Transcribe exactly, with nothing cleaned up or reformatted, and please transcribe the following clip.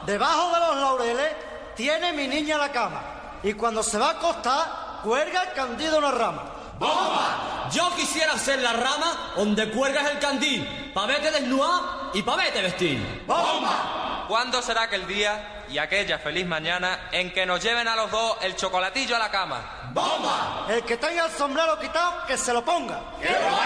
debajo de los laureles tiene mi niña la cama. Y cuando se va a acostar, cuelga el candil de una rama. ¡Bomba! Yo quisiera ser la rama donde cuelgas el candil, pa' verte desnudar y pa' verte vestir. ¡Bomba! ¿Cuándo será aquel día y aquella feliz mañana en que nos lleven a los dos el chocolatillo a la cama? ¡Bomba! El que tenga el sombrero quitado, que se lo ponga.